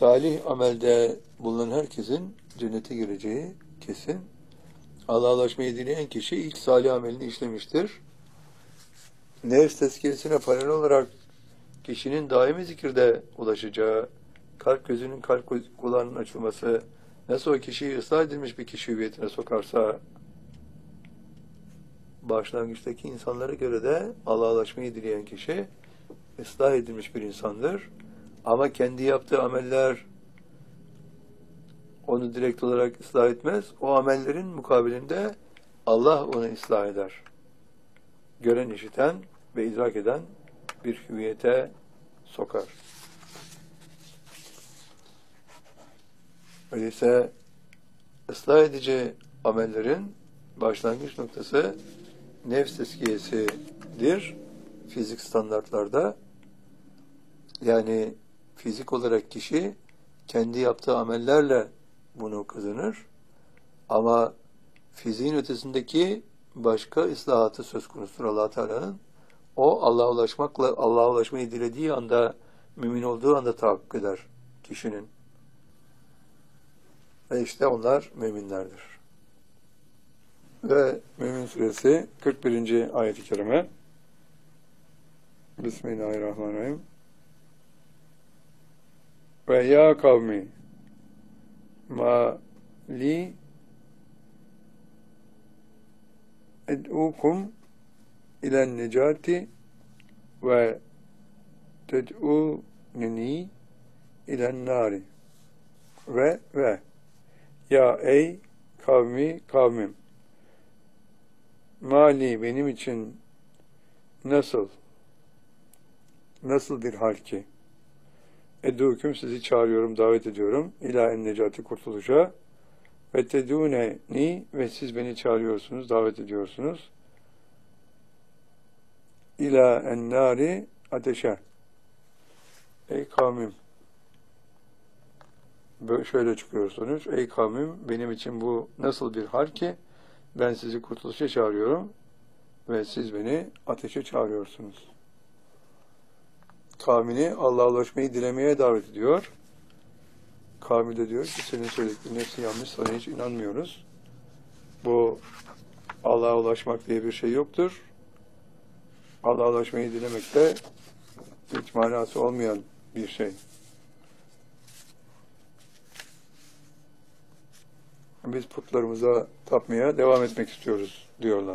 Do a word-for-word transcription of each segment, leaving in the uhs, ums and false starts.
salih amelde bulunan herkesin cennete gireceği kesin. Allah'a ulaşmayı dileyen kişi ilk salih amelini işlemiştir. Nefs tezkiyesine paralel olarak kişinin daimi zikirde ulaşacağı, kalp gözünün, kalp kulağının açılması, nasıl o kişiyi ıslah edilmiş bir kişi hüviyetine sokarsa, başlangıçtaki insanlara göre de Allah'a ulaşmayı dileyen kişi ıslah edilmiş bir insandır. Ama kendi yaptığı ameller onu direkt olarak ıslah etmez. O amellerin mukabilinde Allah onu ıslah eder. Gören, işiten ve idrak eden bir hüviyete sokar. Öyleyse ıslah edici amellerin başlangıç noktası nefs tezkiyesidir. Fizik standartlarda, yani fizik olarak kişi kendi yaptığı amellerle bunu kazanır. Ama fiziğin ötesindeki başka ıslahatı söz konusudur Allah Teala'nın. O Allah'a ulaşmakla, Allah'a ulaşmayı dilediği anda, mümin olduğu anda tahakkuk eder kişinin. Ve işte onlar müminlerdir. Ve Mümin Suresi kırk birinci ayet-i kerime. Bismillahirrahmanirrahim. Ve ya kavmi ma li ed'ukum ilen necati ve ted'uneni ilen nari. Ve ve ya ey kavmi kavmim, mali benim için nasıl nasıl bir hal ki, edûküm sizi çağırıyorum, davet ediyorum, ilâ en necati kurtuluşa, ve tedûneni ve siz beni çağırıyorsunuz, davet ediyorsunuz, ilâ en nâri ateşe. Ey kavmim, böyle şöyle çıkıyor sonuç, ey kavmim benim için bu nasıl bir hal ki, ben sizi kurtuluşa çağırıyorum ve siz beni ateşe çağırıyorsunuz. Kavmini Allah'a ulaşmayı dilemeye davet ediyor. Kavmi de diyor ki senin söylediklerin hepsi yanlış, sana hiç inanmıyoruz. Bu Allah'a ulaşmak diye bir şey yoktur. Allah'a ulaşmayı dilemek de hiç manası olmayan bir şey. Biz putlarımıza tapmaya devam etmek istiyoruz diyorlar.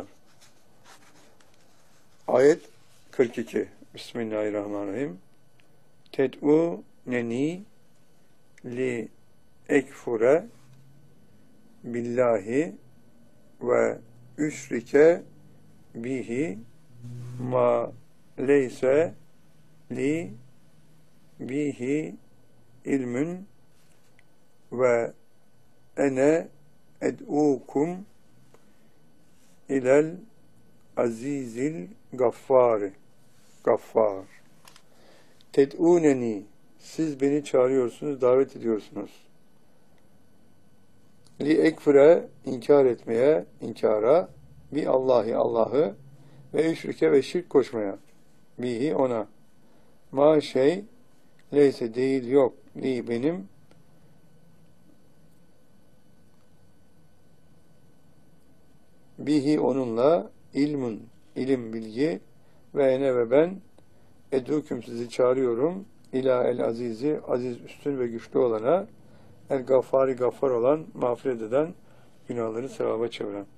Ayet kırk iki. Bismillahirrahmanirrahim. Ted'u neni li ekfure billahi ve üşrike bihi ma leyse li bihi ilmün ve ene ed'ukum ilel azizil gaffari gaffar. Ted'uneni, siz beni çağırıyorsunuz, davet ediyorsunuz. Li ekfire, inkar etmeye, inkara, bi Allahi, Allah'ı, ve üşrike ve şirk koşmaya, bihi ona. Ma şey, leyse değil, yok, li benim, bihi onunla, ilmun, ilim, bilgi, ve ene ve ben, edûküm sizi çağırıyorum, ilâ el azizi, aziz, üstün ve güçlü olana, el gaffari, gaffar olan, mağfiret eden, günahları sevaba çeviren.